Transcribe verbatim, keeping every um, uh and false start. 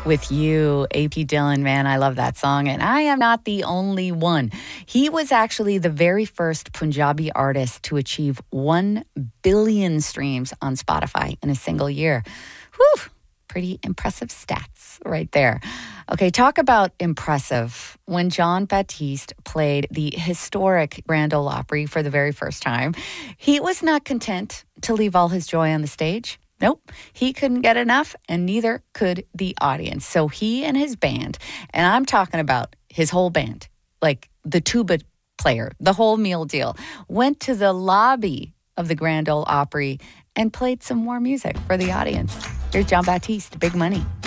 with You, A P Dylan, man, I love that song. And I am not the only one. He was actually the very first Punjabi artist to achieve one billion streams on Spotify in a single year. Whew, pretty impressive stats right there. Okay, talk about impressive. When Jon Batiste played the historic Grand Ole Opry for the very first time, he was not content to leave all his joy on the stage. Nope, he couldn't get enough, and neither could the audience. So he and his band, and I'm talking about his whole band, like the tuba player, the whole meal deal, went to the lobby of the Grand Ole Opry and played some more music for the audience. Here's Jon Batiste, Big Money.